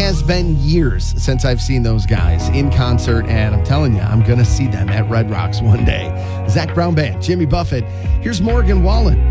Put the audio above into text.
has been years since I've seen those guys in concert, and I'm telling you, I'm going to see them at Red Rocks one day. Zach Brown Band, Jimmy Buffett. Here's Morgan Wallen.